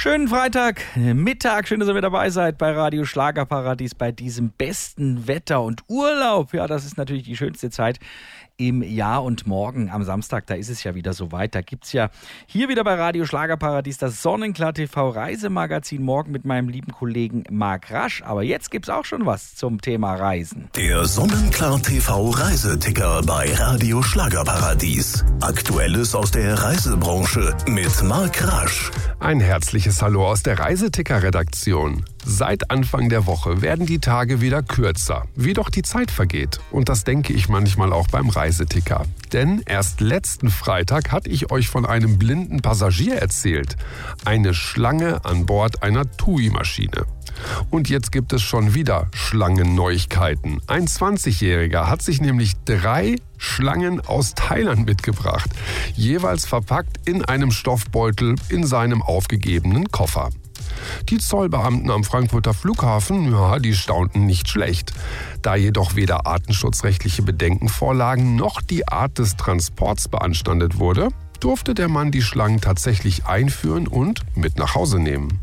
Schönen Freitag, Mittag, schön, dass ihr mit dabei seid bei Radio Schlagerparadies, bei diesem besten Wetter und Urlaub. Ja, das ist natürlich die schönste Zeit im Jahr und morgen am Samstag, da ist es ja wieder soweit. Da gibt's ja hier wieder bei Radio Schlagerparadies das Sonnenklar TV Reisemagazin, morgen mit meinem lieben Kollegen Marc Rasch. Aber jetzt gibt's auch schon was zum Thema Reisen. Der Sonnenklar TV Reiseticker bei Radio Schlagerparadies. Aktuelles aus der Reisebranche mit Marc Rasch. Ein herzliches Hallo aus der Reiseticker-Redaktion. Seit Anfang der Woche werden die Tage wieder kürzer, wie doch die Zeit vergeht. Und das denke ich manchmal auch beim Reiseticker. Denn erst letzten Freitag hatte ich euch von einem blinden Passagier erzählt. Eine Schlange an Bord einer TUI-Maschine. Und jetzt gibt es schon wieder Schlangenneuigkeiten. Ein 20-Jähriger hat sich nämlich 3 Schlangen aus Thailand mitgebracht. Jeweils verpackt in einem Stoffbeutel in seinem aufgegebenen Koffer. Die Zollbeamten am Frankfurter Flughafen, ja, die staunten nicht schlecht. Da jedoch weder artenschutzrechtliche Bedenken vorlagen, noch die Art des Transports beanstandet wurde, durfte der Mann die Schlangen tatsächlich einführen und mit nach Hause nehmen.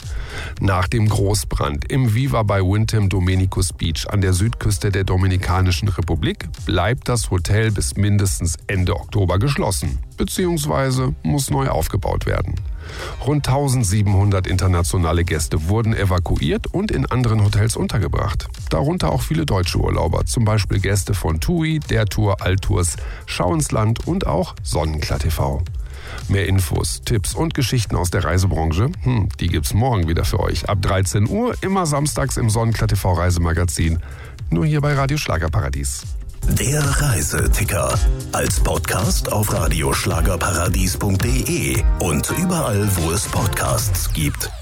Nach dem Großbrand im Viva bei Windham Dominicus Beach an der Südküste der Dominikanischen Republik bleibt das Hotel bis mindestens Ende Oktober geschlossen, beziehungsweise muss neu aufgebaut werden. Rund 1700 internationale Gäste wurden evakuiert und in anderen Hotels untergebracht. Darunter auch viele deutsche Urlauber, zum Beispiel Gäste von TUI, Der Tour, Altours, Schau ins Land und auch Sonnenklar TV. Mehr Infos, Tipps und Geschichten aus der Reisebranche, die gibt's morgen wieder für euch. Ab 13 Uhr, immer samstags im Sonnenklar TV Reisemagazin. Nur hier bei Radio Schlagerparadies. Der Reiseticker. Als Podcast auf radioschlagerparadies.de und überall, wo es Podcasts gibt.